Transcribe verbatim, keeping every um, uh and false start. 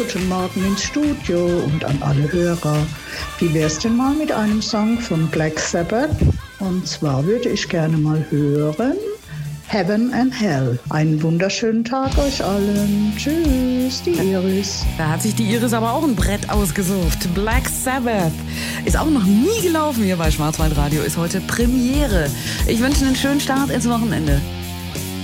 Guten Morgen ins Studio und an alle Hörer. Wie wär's denn mal mit einem Song von Black Sabbath? Und zwar würde ich gerne mal hören Heaven and Hell. Einen wunderschönen Tag euch allen. Tschüss, die Iris. Da hat sich die Iris aber auch ein Brett ausgesucht. Black Sabbath. Ist auch noch nie gelaufen hier bei Schwarzwaldradio. Ist heute Premiere. Ich wünsche einen schönen Start ins Wochenende.